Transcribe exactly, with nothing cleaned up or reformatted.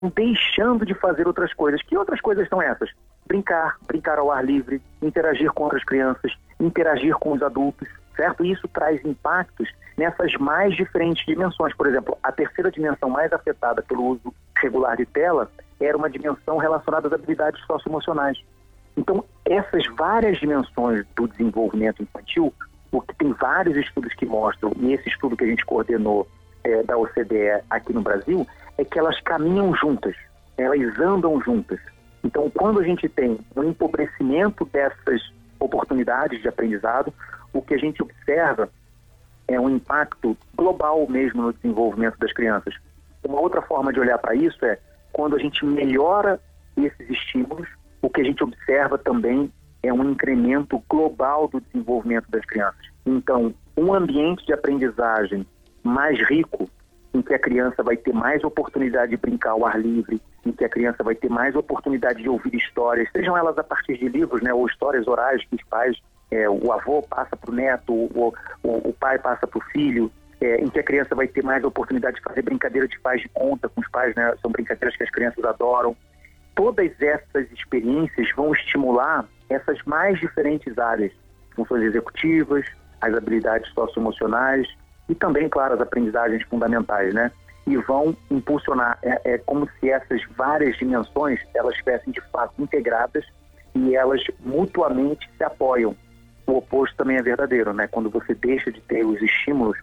deixando de fazer outras coisas. Que outras coisas são essas? Brincar, brincar ao ar livre, interagir com outras crianças, interagir com os adultos, certo? E isso traz impactos nessas mais diferentes dimensões. Por exemplo, a terceira dimensão mais afetada pelo uso regular de tela era uma dimensão relacionada às habilidades socioemocionais. Então, essas várias dimensões do desenvolvimento infantil, o que tem vários estudos que mostram, e esse estudo que a gente coordenou é, da O C D E aqui no Brasil, é que elas caminham juntas, elas andam juntas. Então, quando a gente tem um empobrecimento dessas oportunidades de aprendizado, o que a gente observa é um impacto global mesmo no desenvolvimento das crianças. Uma outra forma de olhar para isso é quando a gente melhora esses estímulos, o que a gente observa também é um incremento global do desenvolvimento das crianças. Então, um ambiente de aprendizagem mais rico, em que a criança vai ter mais oportunidade de brincar ao ar livre, em que a criança vai ter mais oportunidade de ouvir histórias, sejam elas a partir de livros, né, ou histórias orais que os pais, é, o avô passa para o neto, o, o, o pai passa para o filho, é, em que a criança vai ter mais oportunidade de fazer brincadeira de faz de conta com os pais, né, são brincadeiras que as crianças adoram. Todas essas experiências vão estimular essas mais diferentes áreas, funções executivas, as habilidades socioemocionais e também, claro, as aprendizagens fundamentais, né? E vão impulsionar, é, é como se essas várias dimensões, elas estivessem de fato integradas e elas mutuamente se apoiam. O oposto também é verdadeiro, né? Quando você deixa de ter os estímulos,